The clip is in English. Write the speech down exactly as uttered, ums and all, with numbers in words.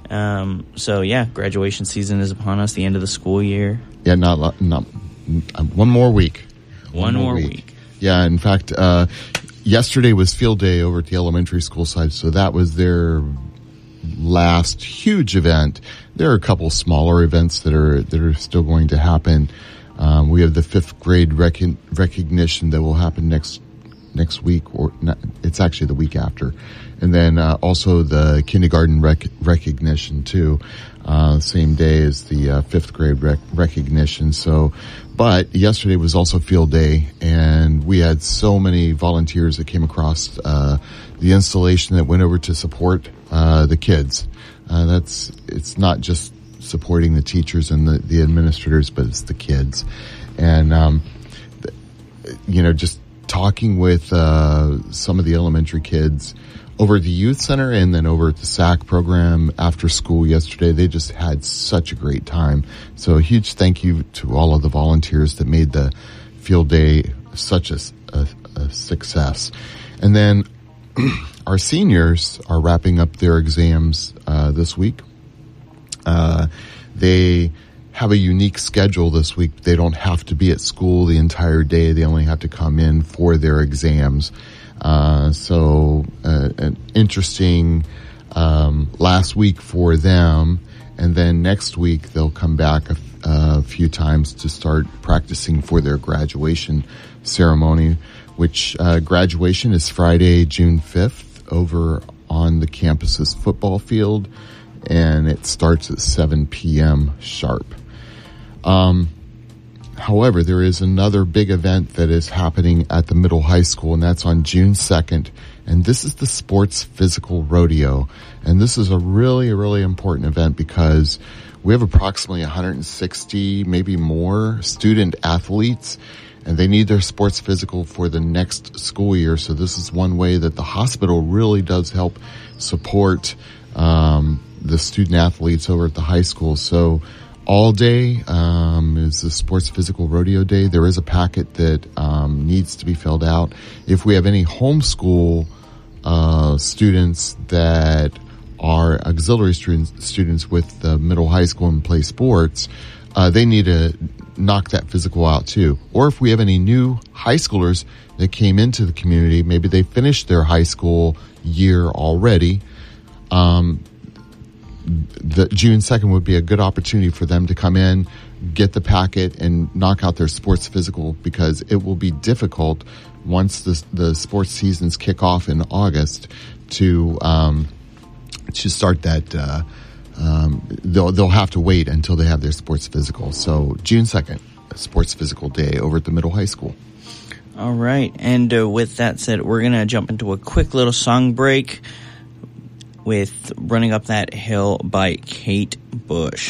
Um, so, yeah, graduation season is upon us, the end of the school year. Yeah, not, not one more week. One, one more week. week. Yeah, in fact, uh, yesterday was field day over at the elementary school side, so that was their last huge event. There are a couple smaller events that are that are still going to happen. Um, we have the fifth grade rec- recognition that will happen next next week, or not, it's actually the week after, and then uh, also the kindergarten rec- recognition too, uh, same day as the uh, fifth grade rec- recognition. So, but yesterday was also field day, and we had so many volunteers that came across uh, the installation that went over to support uh, the kids. Uh, that's it's not just supporting the teachers and the, the administrators, but it's the kids, and um, you know just. talking with uh, some of the elementary kids over at the youth center and then over at the S A C program after school yesterday. They just had such a great time. So a huge thank you to all of the volunteers that made the field day such a, a, a success. And then our seniors are wrapping up their exams uh, this week. Uh, they have a unique schedule this week. They don't have to be at school the entire day. They only have to come in for their exams. Uh, so, uh, an interesting, um, last week for them. And then next week they'll come back a, a few times to start practicing for their graduation ceremony, which, uh, graduation is Friday, June fifth over on the campus's football field. And it starts at seven p.m. sharp. Um, however, there is another big event that is happening at the middle high school, and that's on June second. And this is the Sports Physical Rodeo. And this is a really, really important event because we have approximately one hundred sixty, maybe more, student athletes, and they need their sports physical for the next school year. So this is one way that the hospital really does help support um, the student athletes over at the high school. So all day um, is the Sports Physical Rodeo Day. There is a packet that um, needs to be filled out. If we have any homeschool uh, students that are auxiliary students, students with the middle high school and play sports, uh, they need to knock that physical out too. Or if we have any new high schoolers that came into the community, maybe they finished their high school year already, um, the June second would be a good opportunity for them to come in, get the packet, and knock out their sports physical, because it will be difficult once the, the sports seasons kick off in August to um, to start that. Uh, um, they'll they'll have to wait until they have their sports physical. So June second, Sports Physical Day over at the middle high school. All right, and uh, with that said, we're gonna jump into a quick little song break with Running Up That Hill by Kate Bush.